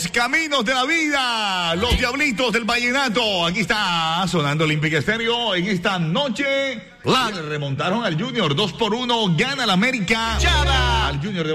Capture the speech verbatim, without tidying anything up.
los caminos de la vida, los diablitos del vallenato. Aquí está sonando Olímpica Estéreo en esta noche. La remontaron al Junior, dos por uno, gana el América. Chava. Al Junior de